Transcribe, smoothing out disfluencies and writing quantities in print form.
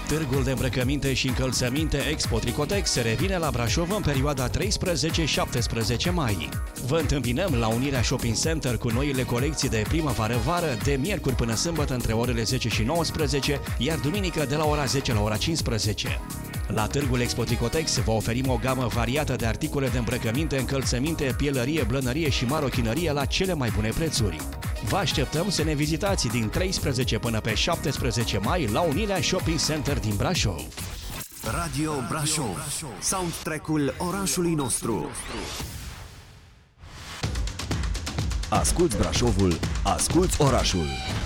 Târgul de îmbrăcăminte și încălțăminte Expo Tricotex revine la Brașov în perioada 13-17 mai. Vă întâmpinăm la Unirea Shopping Center cu noile colecții de primăvară-vară de miercuri până sâmbătă între orele 10 și 19, iar duminică de la ora 10 la ora 15. La Târgul Expo Tricotex vă oferim o gamă variată de articole de îmbrăcăminte, încălțăminte, pielărie, blănărie și marochinărie la cele mai bune prețuri. Vă așteptăm să ne vizitați din 13 până pe 17 mai la Unirea Shopping Center din Brașov. Radio Brașov, soundtrack-ul orașului nostru. Asculți Brașovul, asculți orașul.